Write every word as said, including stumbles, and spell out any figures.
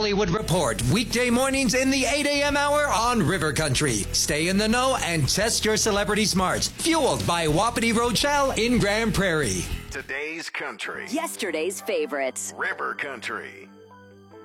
Hollywood Report, weekday mornings in the eight a.m. hour on River Country. Stay in the know and test your celebrity smarts. Fueled by Wapiti Rochelle in Grand Prairie. Today's country. Yesterday's favorites. River Country.